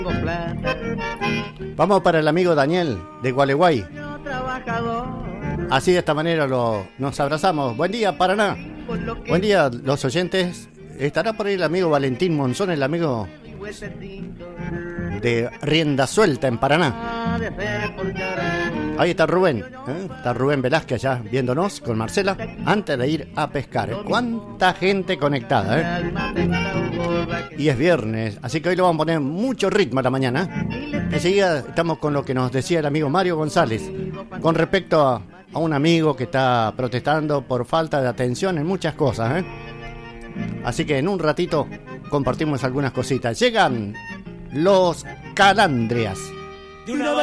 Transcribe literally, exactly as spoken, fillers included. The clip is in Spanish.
Vamos para el amigo Daniel de Gualeguay. Así de esta manera lo, nos abrazamos. Buen día, Paraná. Buen día, los oyentes. Estará por ahí el amigo Valentín Monzón, el amigo de Rienda Suelta en Paraná. Ahí está Rubén, ¿eh? Está Rubén Velázquez allá viéndonos con Marcela antes de ir a pescar. Cuánta gente conectada, ¿eh? Y es viernes, así que hoy le vamos a poner mucho ritmo a la mañana. Enseguida estamos con lo que nos decía el amigo Mario González con respecto a, a un amigo que está protestando por falta de atención en muchas cosas, ¿eh? Así que en un ratito compartimos algunas cositas. Llegan los Calandrias.